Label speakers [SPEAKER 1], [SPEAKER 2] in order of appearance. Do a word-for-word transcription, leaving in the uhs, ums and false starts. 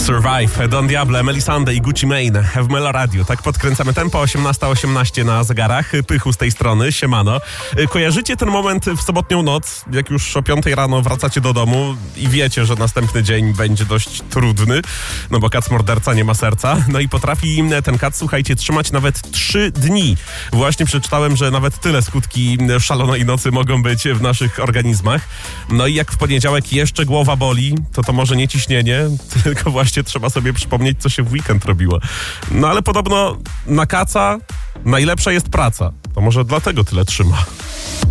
[SPEAKER 1] Survive, Don Diablo, Melisande i Gucci Mane w Melo Radio. Tak podkręcamy tempo, osiemnasta osiemnaście na zegarach. Pychu z tej strony, siemano. Kojarzycie ten moment w sobotnią noc, jak już o piątej rano wracacie do domu i wiecie, że następny dzień będzie dość trudny, no bo kac morderca nie ma serca. No i potrafi ten kac, słuchajcie, trzymać nawet trzy dni. Właśnie przeczytałem, że nawet tyle skutki szalonej nocy mogą być w naszych organizmach. No i jak w poniedziałek jeszcze głowa boli, to to może nie ciśnienie, tylko właśnie trzeba sobie przypomnieć, co się w weekend robiło. No ale podobno na kaca najlepsza jest praca. To może dlatego tyle trzyma.